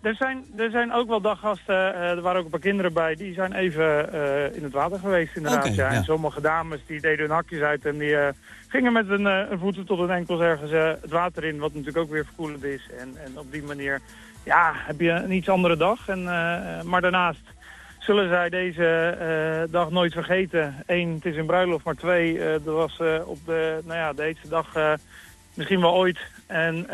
Er zijn ook wel daggasten, er waren ook een paar kinderen bij, die zijn even in het water geweest inderdaad. Okay, ja. ja. En sommige dames die deden hun hakjes uit en die gingen met hun voeten tot hun enkels ergens het water in, wat natuurlijk ook weer verkoelend is. En op die manier heb je een iets andere dag. Maar daarnaast zullen zij deze dag nooit vergeten. 1, het is een bruiloft, maar 2, er was op de heetste dag misschien wel ooit. En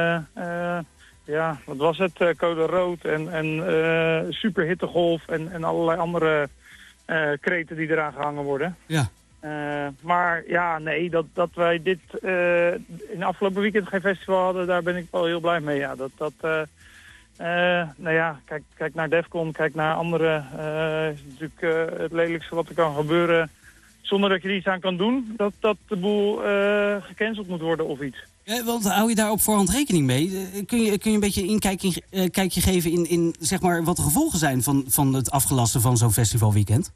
wat was het? Code rood en superhittegolf en allerlei andere kreten die eraan gehangen worden. Ja. Maar ja, nee, dat wij dit in de afgelopen weekend geen festival hadden, daar ben ik wel heel blij mee. Ja, kijk naar Defcon, kijk naar andere. Is natuurlijk het lelijkste wat er kan gebeuren zonder dat je er iets aan kan doen. Dat de boel gecanceld moet worden of iets. Want hou je daar op voorhand rekening mee? Kun je een beetje een kijkje geven in zeg maar, wat de gevolgen zijn van het afgelasten van zo'n festivalweekend?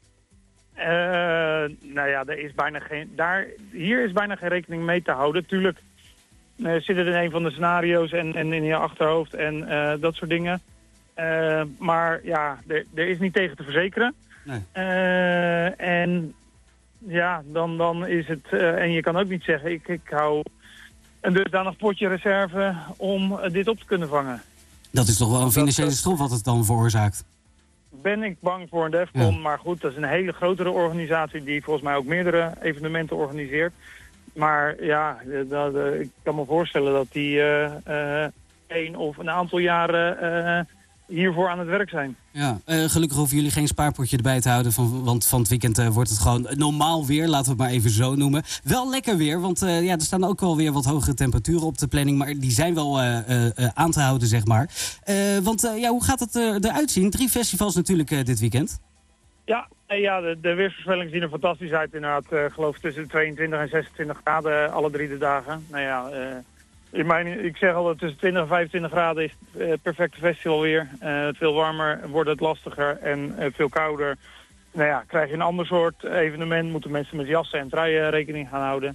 Hier is bijna geen rekening mee te houden. Tuurlijk zit het in een van de scenario's en in je achterhoofd en dat soort dingen. Maar ja, er is niet tegen te verzekeren. Nee. En ja, dan is het... en je kan ook niet zeggen, ik hou een dusdanig potje reserve om dit op te kunnen vangen. Dat is toch wel een financiële strop wat het dan veroorzaakt? Ben ik bang voor een Defcon, ja. Maar goed, dat is een hele grotere organisatie die volgens mij ook meerdere evenementen organiseert. Maar ja, ik kan me voorstellen dat die 1 of een aantal jaren hiervoor aan het werk zijn. Ja, gelukkig hoeven jullie geen spaarpotje erbij te houden, want van het weekend wordt het gewoon normaal weer, laten we het maar even zo noemen. Wel lekker weer, want er staan ook wel weer wat hogere temperaturen op de planning, maar die zijn wel aan te houden, zeg maar. Hoe gaat het eruit zien? 3 festivals natuurlijk dit weekend. Ja, de weersvoorspellingen zien er fantastisch uit inderdaad. Ik geloof tussen de 22 en 26 graden alle 3 de dagen. Ik zeg al dat tussen 20 en 25 graden is het perfecte festivalweer. Veel warmer wordt het lastiger en veel kouder. Krijg je een ander soort evenement, moeten mensen met jassen en truien rekening gaan houden.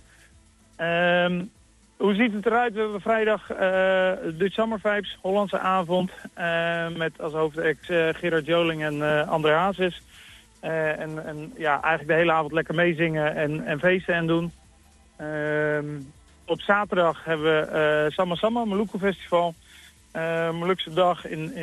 Hoe ziet het eruit? We hebben vrijdag Dutch Summer Vibes, Hollandse avond. Met als hoofdact Gerard Joling en André Hazes. Eigenlijk de hele avond lekker meezingen en feesten en doen. Op zaterdag hebben we Sama Sama, Maluku Festival. Molukse dag.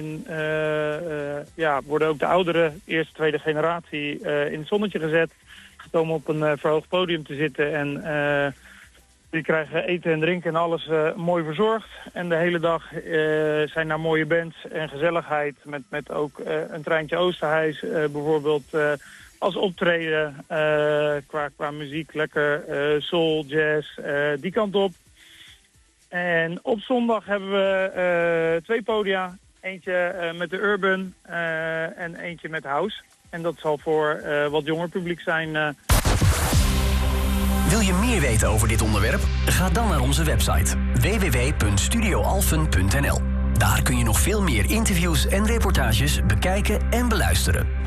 Worden ook de oudere, eerste, tweede generatie in het zonnetje gezet. Gekomen op een verhoogd podium te zitten. En die krijgen eten en drinken en alles mooi verzorgd. En de hele dag zijn daar mooie bands en gezelligheid. Met ook een treintje Oosterhuis bijvoorbeeld als optreden qua muziek. Lekker soul, jazz, die kant op. En op zondag hebben we 2 podia. Eentje met de Urban en eentje met House. En dat zal voor wat jonger publiek zijn. Wil je meer weten over dit onderwerp? Ga dan naar onze website www.studioalphen.nl. Daar kun je nog veel meer interviews en reportages bekijken en beluisteren.